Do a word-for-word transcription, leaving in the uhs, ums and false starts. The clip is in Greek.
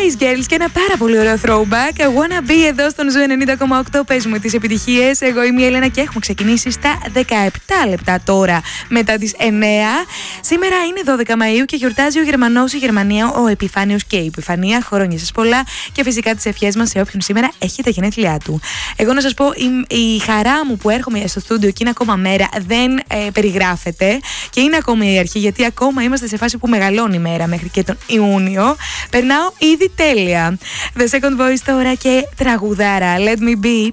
Spice Girls και ένα πάρα πολύ ωραίο throwback. Wanna be εδώ στον Ζου ενενήντα κόμμα οκτώ. Πες μου τις επιτυχίες. Εγώ είμαι η Έλενα και έχουμε ξεκινήσει στα δεκαεπτά λεπτά τώρα μετά τις εννέα. Σήμερα είναι δώδεκα Μαΐου και γιορτάζει ο Γερμανός, η Γερμανία, ο Επιφάνιος και η Επιφανία. Χρόνια σας πολλά και φυσικά τις ευχές μας σε όποιον σήμερα έχει τα γενέθλιά του. Εγώ να σας πω, η, η χαρά μου που έρχομαι στο στούντιο και είναι ακόμα μέρα δεν ε, περιγράφεται και είναι ακόμα η αρχή, γιατί ακόμα είμαστε σε φάση που μεγαλώνει η μέρα μέχρι και τον Ιούνιο. Περνάω ήδη τέλεια. The Second Voice τώρα και τραγουδάρα Let Me Be.